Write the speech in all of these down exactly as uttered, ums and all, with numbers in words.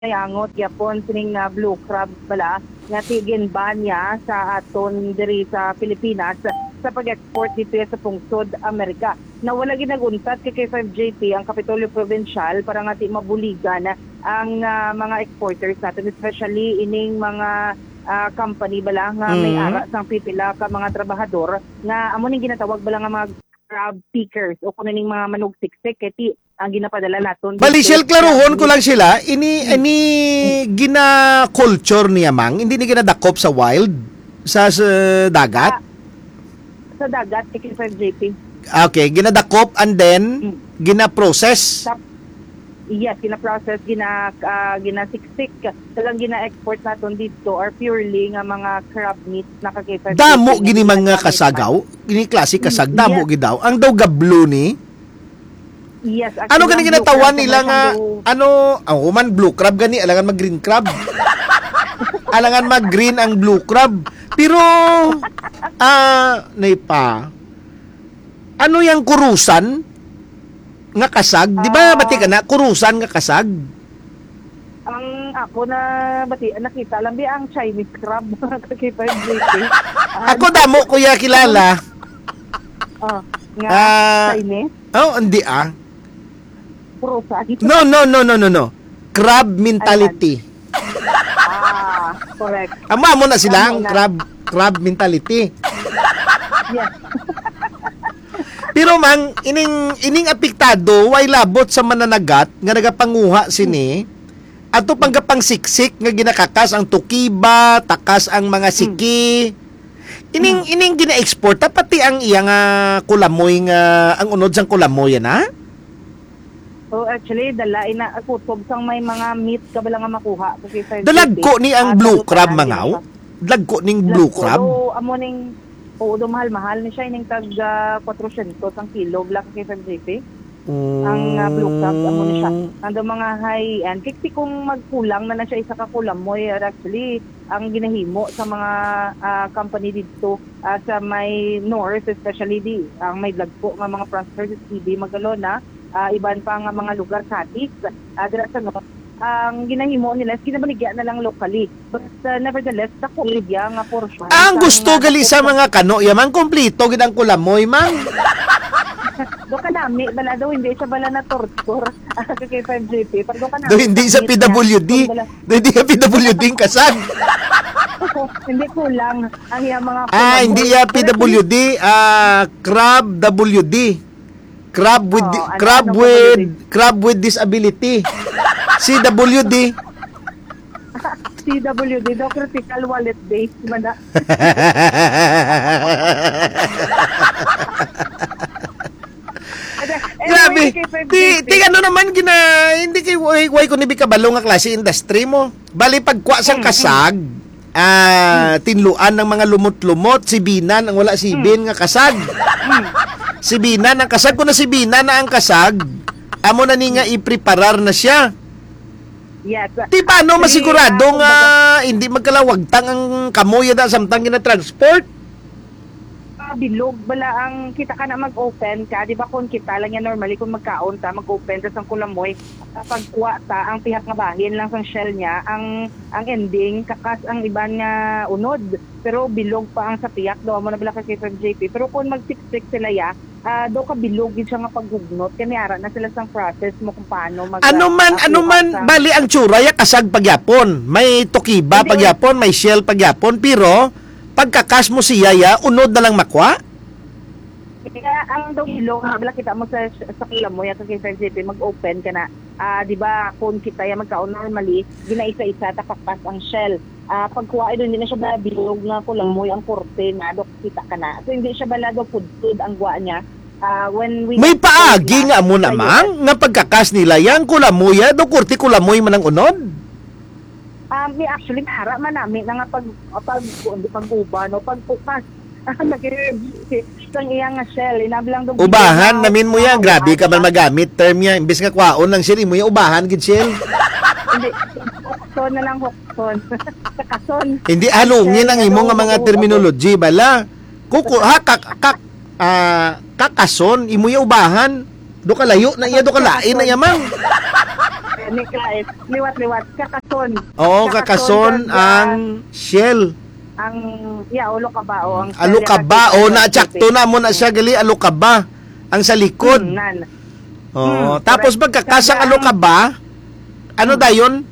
nayangot yapon sining uh, blue crab bala nga tigin ba niya sa aton diri sa Pilipinas sa pag-export dito sa pungsod Amerika. Na wala ginaguntat kay K five J P ang Kapitolyo Provincial para nga ti mabuligan ang uh, mga exporters natin, especially ining mga uh, company bala nga may Mm. ara sang pipila ka mga trabahador nga amo ning ginatawag bala nga mga crab pickers o kuno ning mga manug siksik kay ti ang ginapadala naton. Bali, Shell, klaruhon ko lang sila, ini, ini gina-culture niya, mang, hindi ni ginadakop sa wild, sa, sa dagat. Sa dagat kay K five J P. Okay, ginadakop and then, Mm. gina-process. Tap- Yes, gina-process, gina, uh, gina-siksik. Talang gina-export naton dito are purely nga mga crab meat na kay K five J P. Damo gini mga kasagaw, gini klase kasag, damo Yes. gidaw. Ang daw gablo ni, Yes. actually, ano gani ang blue ginatawan crab nila naman nga, siyang ano, ang human blue crab gani, alangan mag green crab. Alangan mag green ang blue crab. Pero, ah, naipa, ano yung kurusan nga kasag? Di ba Ah. bati ka na, kurusan nga kasag? Ang ako na bati nakita lang di ang Chinese crab kay K five J P. Ah, Ako damo kuya kilala. ah, nga Ah. Chinese Oh, hindi ah. prusa. No, no, no, no, no, no. Crab mentality. Ah, correct. Ama mo na sila ang Tama na. crab crab mentality. Yes. Pero mang ining ining apektado way labot sa mananagat nga nagapanguha sini ato panggapang siksik nga ginakakas ang tukiba, takas ang mga siki. Ining ining gina-export ta pati ang iya nga kulamoy nga ang unod sang kulamoy na. So actually dala ina kutob sang may mga meat ka bala nga makuha sa K five J P. Dalagko ni ang Ah, blue sa crab lutaan, mangaw. di ba? Dagko ning blue Dagko, crab. do, amo ning oo, do mahal-mahal ni siya ining tag uh, four hundred ang kilo bala ka K five J P. Ang uh, blue crab amo ni siya. Ando mga high end kiksi kung magkulang na na siya isa ka kulamoy actually ang ginahimo sa mga ah, company dito ah, sa may north, especially di ang may dagko nga mga transfer sa T V Magalona, ah, iban pa nga mga lugar katis uh, dira sa north. Ang ginahimo nila is kinabaligya na lang locally, but uh, nevertheless dako ligya nga portion Ang sa gusto mga gali sa dako- mga kano yaman kompleto gid ang kulamoy mang. do kanami bala daw hindi siya bala na torture sa K five J P pag do kanami Do hindi sa P W D. Do hindi sa P W D ang kasag. hindi kulang ang iyang mga Ah, hindi ya P W D, ah crab W D. Crab with Oh, di- ano- crab anong with W D? crab with disability. C W D. C W D do critical wallet base man na. Grabe. Di, di ano naman gina hindi kay way, way ko nibi kabalo nga klase industry mo. Bali pagkwa sang kasag, ah tinluan ng mga lumot-lumot, sibinan ang wala sibin nga kasag. Sibinan ang kasag ko na sibinan na ang kasag. Amo na ni nga ipreparar na siya. Yes. Di paano Actually, masigurado ah, nga hindi magkalawagtang ang kamoy da samtang gina-transport? ah, bilog bala ang kita ka na mag-open ka, di ba kung kita lang yan normally kung magkaon ta mag-open ta sang kulamoy, ah, pagkuha ta ang pihak nga bahin lang sang shell niya, ang ang ending kakas ang iban nga unod, pero bilog pa ang sa piyak do mo na bala ka K five J P, pero kung magsiksik sila ya ah, do ka bilog gid siya nga paghugnot kani ara na sila sang process mo kung paano mag Ano man, ah, ano kuha man, sa- bali ang tsura ya kasag pagyapon. May tukiba Hindi, pagyapon, may shell pagyapon, pero pagkakas mo siya ya, unod na lang makwa. Kaya ang daw bilog, habla kita mo sa sa kulamoy at sa K five J P mag-open ka na. Ah, di ba kung kita ya magkaon normally, ginaisa-isa takakpas ang shell. Ah, pagkuha doon hindi na siya bala bilog nga kulamoy ang korte na do kita ka na. So hindi siya bala do food ang guwa niya. Ah, when we May paagi nga mo namang nga pagkakas nila yang kulamoy, do kurti kulamoy man ang unod. Um, may actually hara man namin na nga pag pag pag uban o pagpukas. Sang iyang nga shell, inablang do Ubahan namin mo yan, grabe ka man magamit term yan. Imbes nga kwaon lang shell, mo yan ubahan gid shell. Hindi, hokson na lang hokson. Kason. Hindi halungin ang imo nga mga terminology bala. Kuku ha kak kak ah, kakason imo ya ubahan. Do ka layo na iya, do ka lain na yaman. Ni Klaes, liwat-liwat, kakason. Oo, kakason ganda, ang shell. ang, yeah, ulo ka ba? O, ang Alo ka ba? O, na-tsakto na mo na siya gali, alo ka ba? Ang sa likod. Hmm, nan. Oo. Hmm, Tapos correct. magkakasang Kaya alo ang- ka ba? Ano dayon?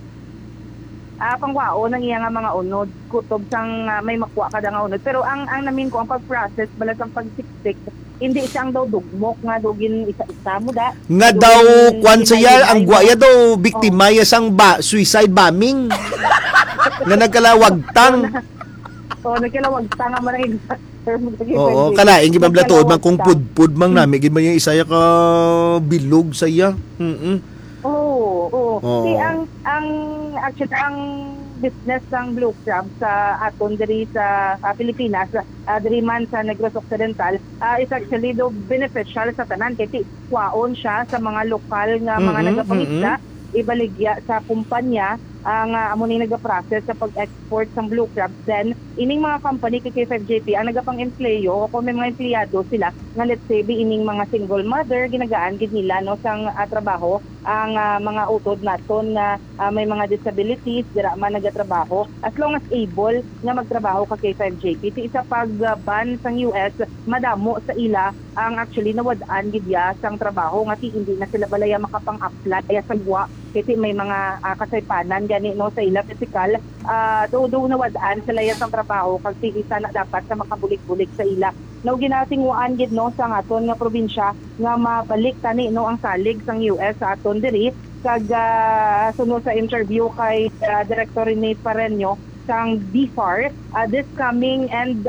Ah, pangwao nang iya nga mga unod, kutob sang ah, may makuha ka da nga unod. Pero ang ang namin ko ang pag-process balas ang pagsiksik, hindi siyang daw dugmok nga dugin isa-isa mo da. Nga Dugin daw kwan siya, hinay-hinay ang mo. guwaya daw biktima ya sang ba, suicide bombing. Nga nagkalawagtang. Oo, nagkilawag tanga mo na exact term. Oo, kalaing gibang blatod man kung Nagkalawag pudpud mang nami gid man yung isaya ka bilog saya. Mm. Oo, oo. Oo. Si ang ang actually ang business ng Blue Crab sa aton diri sa ah, Pilipinas, uh, diri man sa Negros Occidental, ah, is actually do beneficial sa tanan kay ti kwaon siya sa mga lokal nga mga Mm-mm, nagapangisda, ibaligya sa kumpanya ang uh, amo ning nagaprocess sa pag-export ng blue crab. Then ining mga company kay K five J P ang nagapang employo o kung may mga empleyado sila nga let's say bi ining mga single mother ginagaan gid nila no sang uh, trabaho ang uh, mga utod naton na uh, may mga disabilities dira man nagatrabaho as long as able nga magtrabaho ka K five J P. Ti isa pag uh, ban sang U S madamo sa ila ang actually nawad-an gid ya sang trabaho nga ti hindi na sila balaya makapang-apply sa gwa kiti may mga uh, kasaypanan gani no sa ila physical uh, do do nawad-an sila ya sang trabaho kag ti isa na dapat sa makabulik-bulik sa ila. No ginatingwaan gid no sa aton nga probinsya nga mabalik tani no ang salig sang U S sa aton diri kag uh, sunod sa interview kay uh, Director Rene Pareño sang B F A R uh, this coming end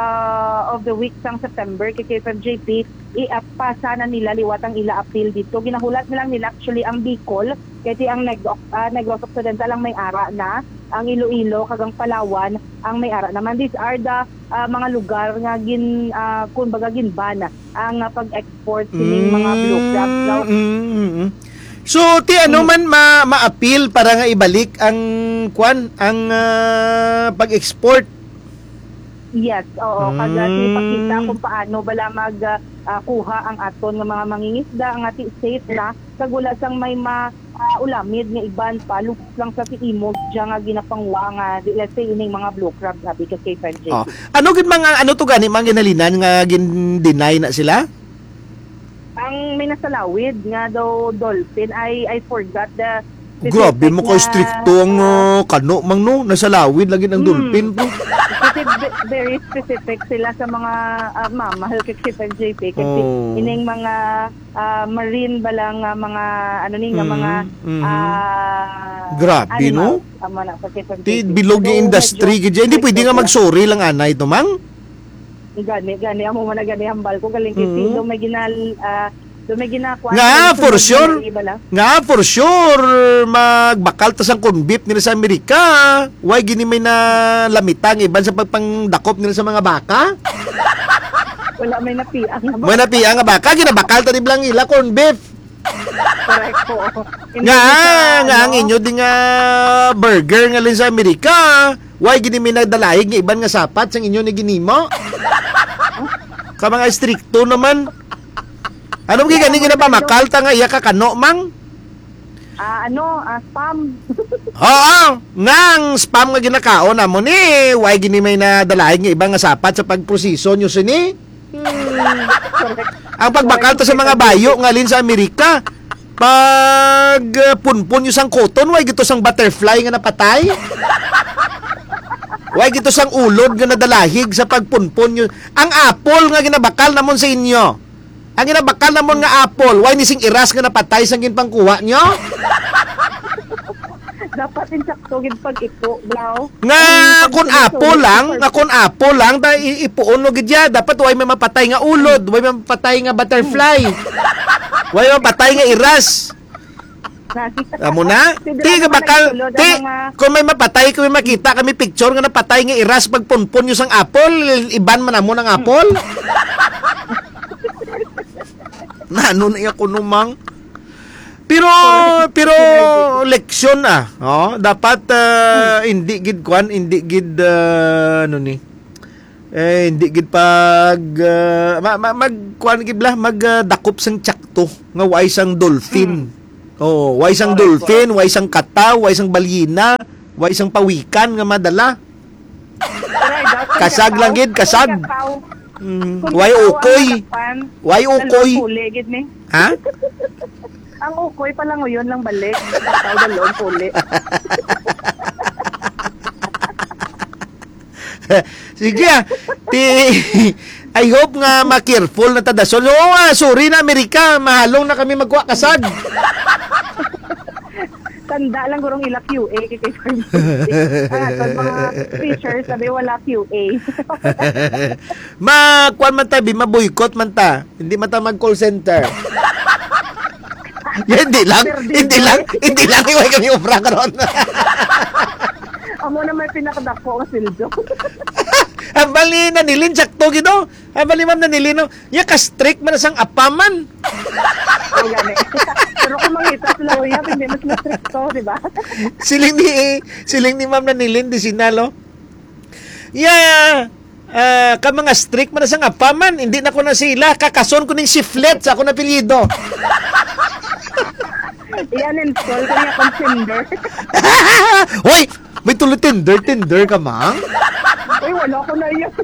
uh, of the week sang September kay K five J P iapasa na nila liwat ang ila appeal dito. Ginahulat nilang nila actually ang Bicol kay ti ang Negros uh, Negros Occidental ang may ara na, ang Iloilo kag ang Palawan ang may ara naman. These are the uh, mga lugar nga gin uh, kun baga ginbana ang uh, pag-export sining mga blue crab daw. Mm-mm. So, ti ano man ma ma-appeal para nga ibalik ang kwan, ang ah, pag-export. Yes, oo. Mm. Kada ipakita kung paano bala mag uh, uh, kuha ang aton nga mga mangingisda nga ti safe na kag wala sang may ma uh, ulamid nga iban pa lubos lang sa tiimog diya nga ginapangwa nga di- let's say ining mga blue crab sabi ka K five J P. Oh. Ano gid mga ano to gani mga ginalinan nga gin-deny na sila? Ang may nasalawid nga daw dolphin I I forgot the Grabe mo ka stricto ang uh, kano mang no, nasa lawid lagi ng Mm. dolphin bro. specific, very specific sila sa mga uh, mamahal kay K five J P kasi Oh. ining mga ah, marine balang nga mga ano ni nga Mm, mga mhm. ah, Grabe, animals, amo na sa K five J P. Ti bilog So, yung industry medyo gid. Hindi pwede nga stricto mag-sorry lang anay to mang. sila. Gani gani amo man na gani hambal ko galing Mhm. kasi do may ginal ah, do may ginakuha Nga, for sure. Nga, for sure, magbakal tas ang convict nila sa Amerika. Why gini may na lamitang iban sa pagpangdakop nila sa mga baka? Wala may napiang nga ba? May napiya nga baka, ginabakal ta lang ila corn beef. Correct po. Hindi Nga, sa, nga ano, ang inyo di nga burger nga lin sa Amerika. Why gini may nagdalayig nga iban nga sapat sang inyo ni ginimo? Ka mga stricto naman. Ano gi gani ginapamakal ta nga iya ka kano mang? ah, ano, ah, spam. Oo, ngang spam nga ginakaon na mo ni. Why gini may nadalahin nga ibang nga sapat sa pagproseso nyo sini? Correct. Ang pagbakal to sa mga bayo nga lin sa Amerika, pag uh, punpun nyo sang cotton, why gito sang butterfly nga napatay? Why gito sang ulod nga nadalahig sa pagpunpun nyo? Ang apple nga ginabakal namon sa inyo. Ang ginabakal namon nga apple, why nising iras nga napatay sang ginpangkuha nyo? Dapat insakto gid pag ito, blaw. Nga kun apo lang, nga kun apo lang ta i- ipuon mo gid ya. Dapat way may mapatay nga ulod, way may mapatay nga butterfly. Way may mapatay nga iras. Amo na? Ti nga bakal, ti kung may mapatay kung may makita kami picture nga napatay nga iras pag punpon nyo sang apple, iban man amo ng apple. Na ano na iya kuno mang? Pero pero leksyon ah. Oh, dapat uh, hindi gid kwan, hindi gid uh, ano ni. Eh hindi gid pag uh, ma, ma, mag kwan gid bla mag uh, dakop sang tiyakto nga way sang dolphin. Oh, way isang Correct, dolphin, way isang kataw, way isang balyena, way isang pawikan nga madala. Kasag lang gid, kasag. Mm, way ukoy. Way ukoy. Gid ni. Ha? Ang ukoy pa lang yun lang balik. Kataw dalawang puli. Sige ah. Ti I hope nga ma-careful na tadasol. Oo nga, sorry na Amerika, mahalong na kami magkuha kasag. Tanda lang gurong ila Q A kay kay Ah, sa mga features sabi wala Q A. Ma kuan man ta, bi ma-boycott man ta. Hindi man ta mag-call center. Yeah, hindi lang, hindi lang, hindi lang iway kami ubra karon. Amo na may pinakadako ang sildo. Ang bali na nilin, sakto gido. Ang bali ma'am na nilin, no? Ya ka-strict man na sang apaman. Ay, gani. Pero kung mangita sila, uya, hindi mas na-stricto, di ba? Siling ni, siling ni ma'am na nilin, di sinalo. Ya, uh, ka mga strict man na sang apaman. Hindi na ko na sila. Kakason ko ning siflet sa ako na apelyido. Yan, install ko niya kung Tinder. Hoy! May tuloy Tinder, Tinder ka, mang? Uy, wala ko na yan.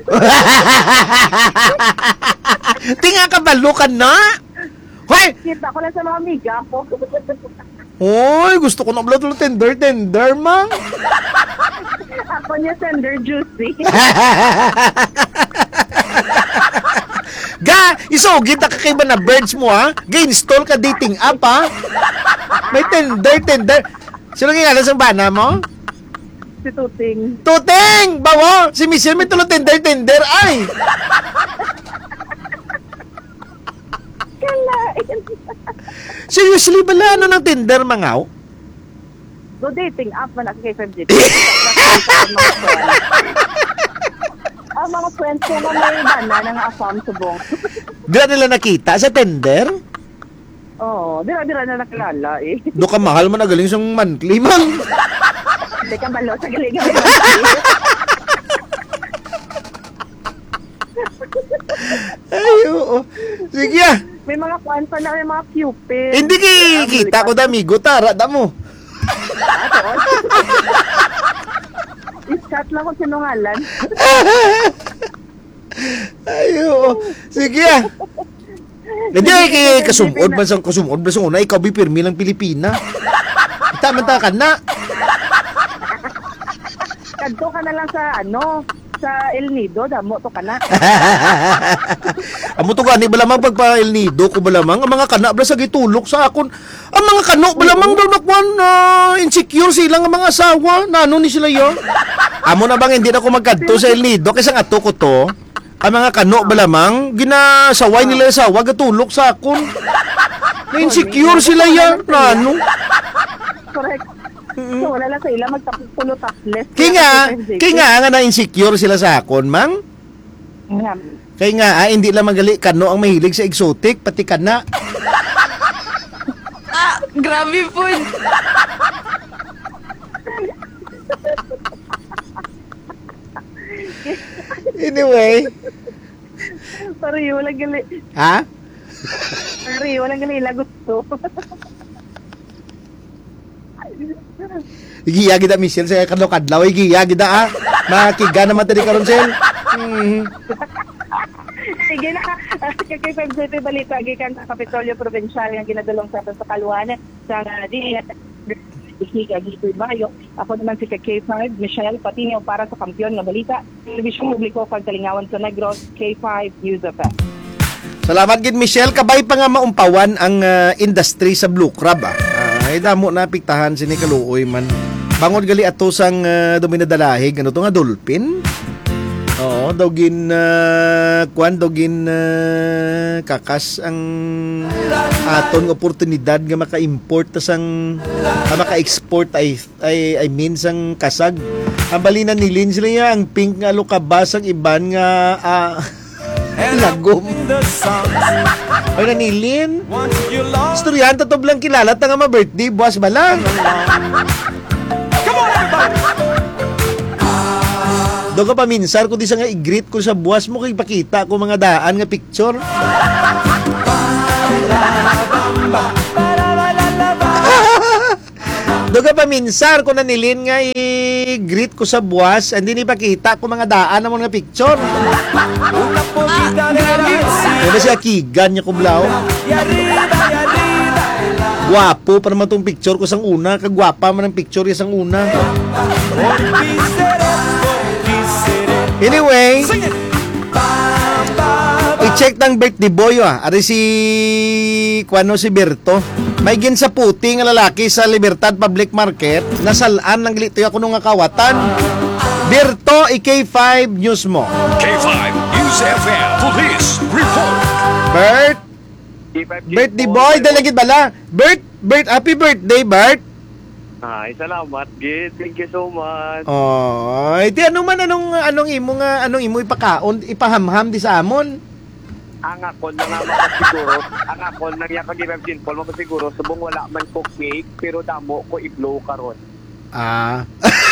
Tinga ka balo ka na? Hoy! Kita ko lang sa mga amiga ko. Hoy, gusto ko na balo tuloy Tinder, Tinder, mang? Ako niya Tinder juicy. Ga, isugid na kakaiba na birds mo, ha? Ga-install ka dating app, ha? May Tinder, Tinder. Sino nga nga sa bana mo? Si Tuting. Tuting! Bawo! Si Michelle may tulo Tinder, Tinder, ay! Kalain. Seriously, bala ano ng Tinder, mangaw? So, dating app man ako kay five G. Ang mga friends ko na may bana ng afam subong. Di na nila nakita sa Tinder? Oo, dira-dira na nakilala eh. Do ka mahal mo na galing sa monthly, mang. Hindi ka balo sa galingan. Ay, oo. Sige ah. May mga kwan pa na, may mga cupid. Hindi kita ko da, amigo. Tara, da mo. I-chat lang kung sinungalan. Ay, oo. Sige ah. Hindi ay kay kasumod man sa kasumod man sa una ikaw bipirmi lang Pilipina. Tama ta ka na. Kadto ka na lang sa ano, sa El Nido, damo to ka na. Amo to gani balamang pagpa El Nido ko balamang ang mga kana bala sa gitulok sa akon. Ang mga kano balamang daw nakwan na uh, insecure sila nga mga asawa. Nano ni sila yo? Amo na bang hindi na ko magkadto sa El Nido kaysa nga to ko to. Ang mga kano balamang ginasaway nila sa asawa gatulok sa akon. Na insecure sila yan. Nano? Correct. So, wala lang sa ila magtapos-tulo topless. Kaya nga, kaya nga nga na-insecure sila sa akon, mang. Yeah. Kaya nga, ah, hindi lang magali kano ang mahilig sa exotic, pati kana. Ah, grabe po. Anyway. Sorry, walang gali. Ha? Sorry, walang gali. Ila gusto. Igiya gida Michelle sa kadlaw-kadlaw, igiya gida ah. Makiga naman tadi karon sel. Hmm. Sige na. Kay kay five J P balita gikan sa Kapitolyo Provincial nga ginadulong sa sa Kaluan sa di Ikiga dito Bayo. Ako naman si K five Michelle Patino para sa kampiyon nga balita. Television publiko kag Kalingawan sa Negros K five News of F. Salamat gid Michelle, kabay pa nga maumpawan ang uh, industry sa Blue Crab ah. Ay damo na piktahan sini kaluoy man. Bangod gali ato sang uh, duminadalahig ano to nga dolphin. Oo, dogin uh, kwan dogin uh, kakas ang aton nga oportunidad nga maka-import ta sang uh, maka-export ay ay I mean sang kasag. Ang balina nilin sila ya ang pink nga lukabas ang iban nga uh, lagom. Ay nanilin. Istoryanta to blang kilala ta nga ma-birthday buwas ba lang. Do ka pa minsar ko di sa nga i-greet ko sa buwas mo kay pakita ko mga daan nga picture. Doga pa minsar ko na nilin nga i-greet ko sa buwas, hindi ni pakita ko mga daan ng mga picture. Ano siya kigan niya kublaw? Guwapo pa naman tong picture ko sang una, kagwapa man ang picture ya sang una. Anyway, i-check ng birthday boy ah. Ari si Kuano si Berto. May gin sa puti nga lalaki sa Libertad Public Market. Nasalaan ng glito ako nung kawatan. Berto, i K five News mo. K five News F M Police Report. Bert, birthday boy, dalagit bala. Bert, Bert, happy birthday, Bert. Ay, salamat, Gid. Thank you so much. Oh, di ano man anong anong imo nga anong imo ipakaon, ipahamham di sa amon. Ang ako na nga makasiguro, ang ako na nga kag-give Paul makasiguro, subong wala man ko cake, pero damo ko i-blow karon. Ah.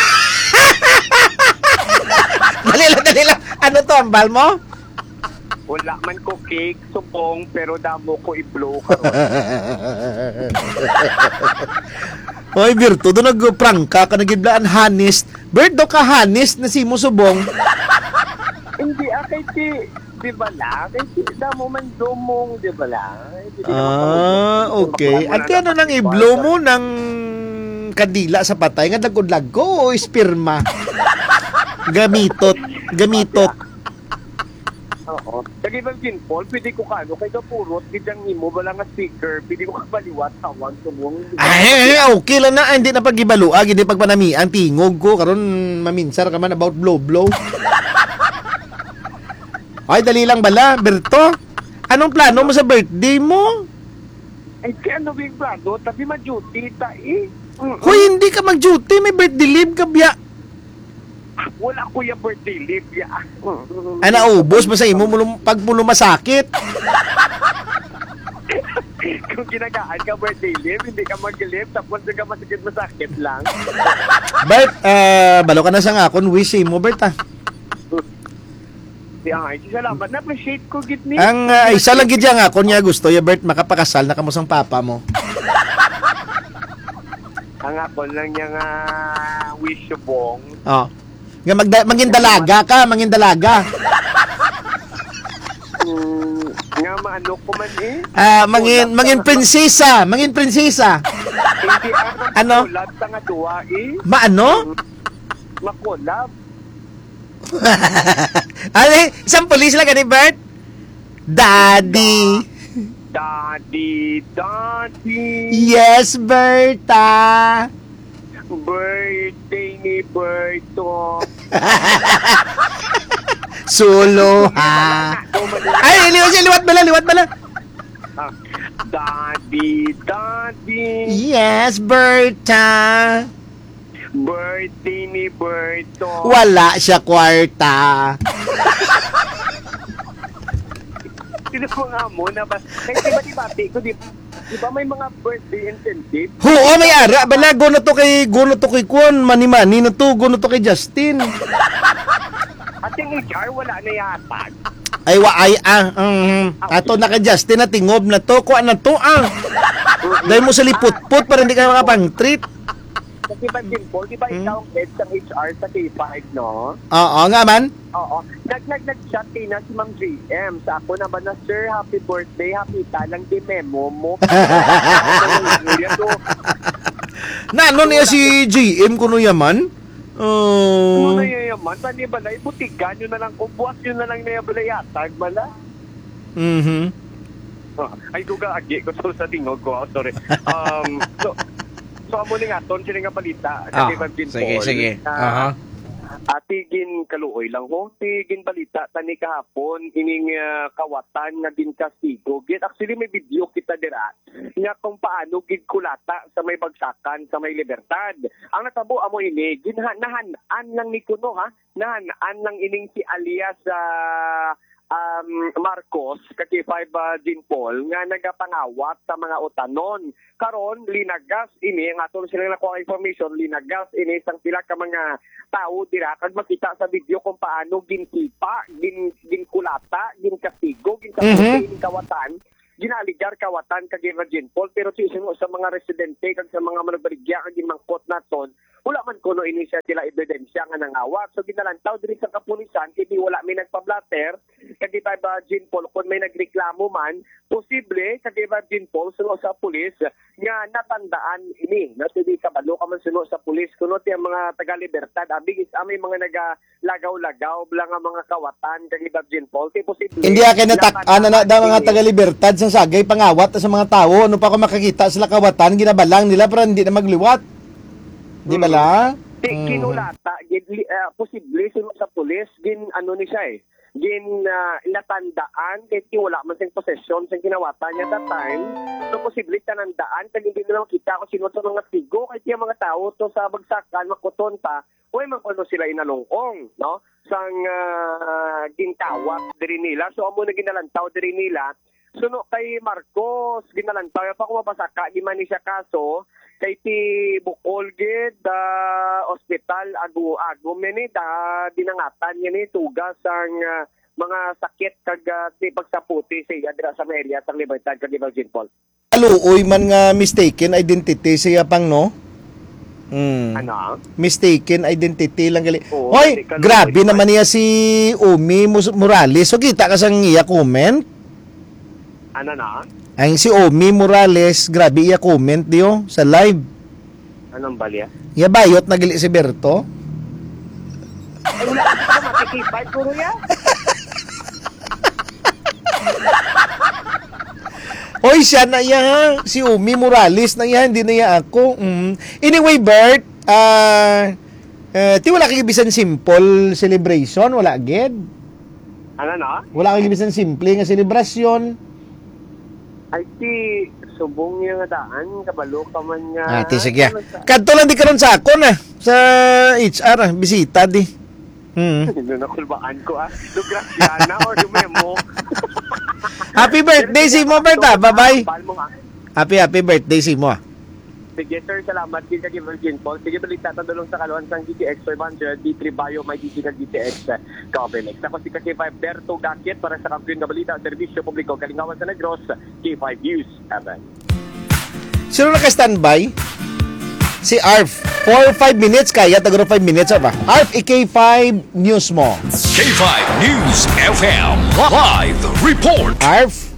dali lang, dali lang. Ano to, ambal mo? Wala man ko cake, subong, pero damo ko i-blow karon. Hoy, Virto, doon nag-prangka ka, nagiblaan honest. Bird, do ka honest na si mo subong. Hindi, ah, kay ti, di ba lang? Kay ti, damo man dumong, di ba lang? Ah, okay. At ano nang i-blow mo ng kadila sa patay, nga dagod-lag ko o esperma? Gamitot, gamitot. Oo. Kag-give Paul, pwede ko kano, kay kapurot, gidang imo, wala nga speaker, pwede ko kabaliwat, tawag, subong. Ay, okay lang na, hindi na pag-ibaluag, hindi pagpanamian, tingog ko, karon maminsar ka man about blow-blow. Ay, dali lang bala, Berto. Anong plano mo sa birthday mo? Ay, kaya ano big plano? Tapi ma-duty, ta eh. Mm-mm. Hoy, hindi ka mag-duty, may birthday leave ka biya. Wala ko yung birthday leave, ya. Ay, naubos mo sa imo mulum, pag mulo masakit. Kung ginagaan ka birthday leave, hindi ka mag-leave, tapos ka masakit-masakit lang. Bert, uh, balo ka na sa ngakon, wish mo, Bert, ah. Ay, salamat. Na-appreciate ko, git ni. Ang uh, isa lang gid nga ako niya gusto, ya Bert, makapakasal na kamo sang papa mo. Ang ako lang niya nga wish yo bong. Oh. Nga magda- mangin dalaga ka, mangin dalaga. Mm, nga maano ko man eh. Ah, mangin mangin prinsesa, mangin prinsesa. Hindi ako Ano? makulab sa nga duwa eh. Maano? Makulab. Ano, isang pulis lang gani, Bert? Daddy. Daddy, daddy. Yes, Berta. Birthday ni Berto. Solo, ha? Ay, liwat siya, liwat bala, liwat bala. Ah, Daddy, daddy. Yes, Berta. Birthday ni Berto. Wala siya kwarta. Sino ko nga mo na ba? Kaya di ba di bati ko, di, di ba may mga birthday incentive? Oo, may ara. Bala, go na to kay, go na to kay Kwon. Mani-mani na to, go na to kay Justin. At yung H R, wala na yatag. Ay, wa, ay, ah. Um, ato na kay Justin na tingob na to. Kuha na to, ah. Dahil mo sa lipot-pot para hindi ka makapang-treat. Kasi ba din po, di ba ikaw ang head ng H R sa K five, no? Oo, nga man. Oo. Nag-nag-nag-chat din na si Ma'am J M. Sa ako naman na, Sir, happy birthday, happy talang di memo mo. Na ano niya si G M kuno yaman? Ano Uh, na yayaman? Tani ba na, ibutigan nyo na lang, kung buwas nyo na lang na yung balayatag, mala. mhm. Oh, ay, duga, agi, ko sa tingog ko, oh, sorry. Um, so, so, amo ni nga, ton, sila nga balita. Ah, Din sige, Paul, sige. na, Aha. At tigin kaluoy lang ko, tigin balita, tani kahapon, ining uh, kawatan nga din kastigo. Git, actually, may video kita dira, nga kung paano gid kulata sa may bagsakan, sa may libertad. Ang natabo, amo ini, ginha, nahanan lang ni Kuno, ha? Nahanan lang ining si alias sa... Uh, um, Marcos, kaki five uh, Jean Paul, nga nagapangawat sa mga utanon. Karon linagas ini, nga atong sila nakuha information, linagas ini sang pila ka mga tao dira, kag makita sa video kung paano ginsipa, gin, ginkulata, ginkastigo, ginkastigo, Mhm. mm-hmm. kawatan, ginaligar kawatan kag Virgin Paul pero sino sa mga residente kag sa mga managbaligya kag mangkot naton wala man kuno ini siya sila ebidensya nga nangawat. So ginalantaw diri sa kapulisan kiti wala may nagpa-blatter kag ita Virgin Paul kun may nagreklamo man posible kag Virgin Paul suno sa pulis nga natandaan ini na hindi kabalo ka man suno sa pulis kuno ti mga taga Libertad abig is amay mga nagalagaw-lagaw bla nga mga kawatan kag Virgin Paul ti posible Hindi akin natak-an na da mga taga-Libertad sa sagay pangawat sa mga tao. Ano pa ko makakita sila kawatan, ginabalang nila para hindi na magliwat. Di ba la? Ti kinulata, gid uh, posible sino sa pulis gin ano ni siya eh. Gin uh, natandaan kay ti wala man sing possession sa ginawata niya that time. So posible tanandaan kag hindi nila makita ko sino to mga tigo kay ti mga tao to sa bagsakan makuton ta. Uy man kuno sila inalungkong, no? Sang uh, gintawat diri nila. So amo na ginalantaw diri nila. Suno kay Marcos ginalantaw pa ko mapasaka di man ni siya kaso kay ti Bukol gid da ospital agu agu meni da dinangatan niya ni tugas ang uh, mga sakit kag uh, ti pagsaputi sa adra sa area sa Libertad kag Virgin Paul. Aluoy man nga mistaken identity siya pang no? Mm. Ano? Mistaken identity lang gali. Oo, Hoy, grabe naman niya si Omi Morales. So kita ka sang iya comment. Ano na? Ang si Omi Morales, grabe iya comment diyo sa live. Anong balya? Iya bayot na gali si Berto. Ay, wala ka pa makikipay, puro yan. Hoy, siya na iya, si Omi Morales na iya, hindi na iya ako. Mm. Anyway, Bert, ah, uh, ti wala kang ibisan simple celebration, wala agad. Ano na? Wala kang ibisan simple nga selebrasyon. Ay ti subong niya nga daan kabalo ka man nga. Ah, ti sige. Kadto lang di karon sa ako na sa H R, ah, bisita di. Hmm. Hindi na kulbaan ko ah. Do Graciana or do Memo. Happy birthday si mo, Bert, ah. Bye-bye. Happy, happy birthday si mo, ah. Sige sir, salamat din kay Virgin Paul. Sige balita tadulong sa kaluan sang G T X five hundred, D three Bio, may D T kag G T X Covenex. Ako si K five Berto Gakit para sa kampiyon nga balita, serbisyo publiko, Kalingawan sa Negros, K five News, Evan. Sino naka-standby? Si Arf. four five minutes, kaya tagro five minutes, ba? Arf, K five News mo. K five News F M Live Report. Arf.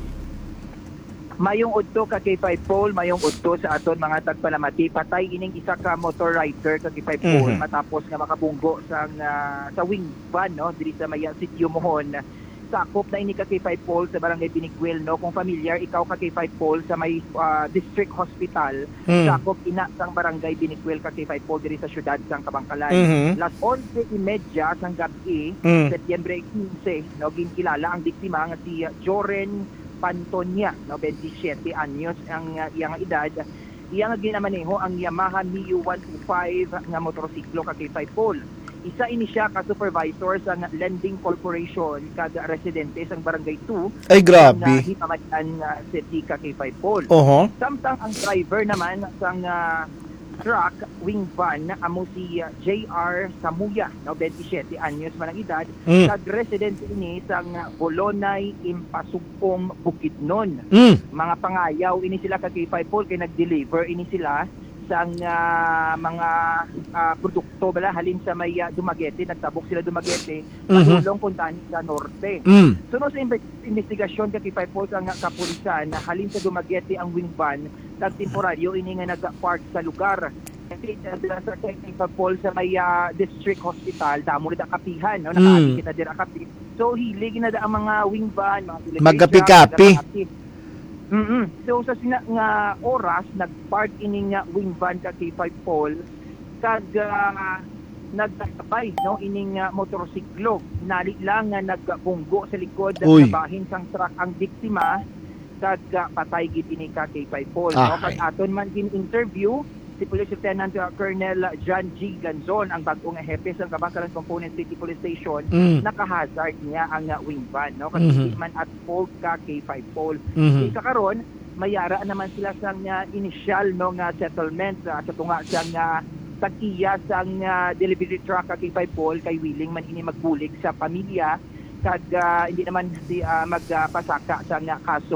Mayong udto ka K five Paul, mayong udto sa aton mga tagpalamati. Patay ining isa ka motor rider ka K five Paul Mhm. matapos nga makabunggo sa uh, sa wing van no diri sa Maya Sitio Mohon. Sakop na ini ka K five Paul sa barangay Biniguel no. Kung familiar ikaw ka K five Paul sa may uh, district hospital, Mm. sakop ina sang barangay Biniguel ka K five Paul diri sa syudad sang Kabangkalan. Mhm. Las eleven thirty sang gabi, Mm. Setyembre fifteen, no ginkilala ang biktima nga si uh, Joren Pantonia, no, twenty-seven anyos ang uh, iyang edad. Iya nga ginamaneho ang Yamaha Mio one twenty-five nga motorsiklo ka K five Paul. Isa ini siya ka supervisor sa Lending Corporation kada residente sang Barangay two Ay, nga grabe. Himamatyan uh, City ka K five Paul. Oho. Samtang ang driver naman sang uh, truck wing van amo si uh, J R Samuya, no, twenty-seven anyos man ang edad, Mm. kag resident ini sang uh, Bolonay Impasugpong Bukidnon. Mm. Mga pangayaw ini sila kag K five Paul kay nag-deliver ini sila sang uh, mga uh, produkto bala halin sa may uh, Dumaguete, nagtabok sila Dumaguete, Mhm. padulong puntahan sa norte. Mm. Sunod sa imbe- investigasyon kay K five Paul ang kapulisan na halin sa Dumaguete ang wing van kag temporaryo ini nga nag-park sa lugar. Kasi uh, sa K five Paul sa may uh, district hospital damo rin ang kapihan no, nakaagi Mm. kita dira kapi. So hilig na da ang mga wing van, mga delivery Magkapi-kapi. truck, nagakapi. Mm-mm. So sa sina nga oras nag-park ini nga wing van ka K five Paul kag uh, nagtakabay no ining uh, motorsiklo. Nali lang nga nagbunggo sa likod Uy. sa bahin sang truck ang biktima kag uh, patay gid ini ka K five Paul. Ah, No? Kag aton man gin interview si Police Lieutenant uh, Colonel John G. Ganzon, ang bagong hepe sa Kabangkalan Component City Police Station, Mm. nakahazard niya ang uh, wing van. No? Mhm. Kasi hindi man at fault ka K five Paul. Mhm. Ika karon mayara naman sila sang uh, initial no nga settlement uh, sa tunga sang uh, tag-iya sang uh, delivery truck ka K five Paul kay willing man ini magbulig sa pamilya kag uh, hindi naman si uh, magpasaka uh, sa uh, kaso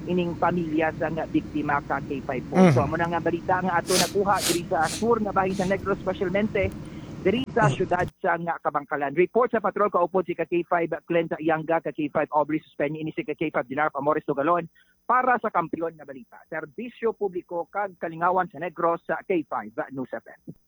ining pamilya sa nga biktima sa K five po. Mhm. So amo na nga balita nga ato nakuha diri sa sur nga bahin sa Negros, specialmente diri sa syudad sa nga Kabangkalan. Report sa patrol kaupod si ka K five Clint Yanga, ka K five Aubrey Suspeña, ini si ka K five Dinar Amores Tugalon para sa kampiyon nga balita. Serbisyo publiko kag kalingawan sa Negros sa K five News F M.